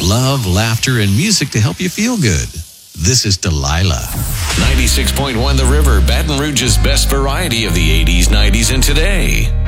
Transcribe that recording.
love, laughter, and music to help you feel good. This is Delilah. 96.1 The River, Baton Rouge's best variety of the 80s, 90s, and today.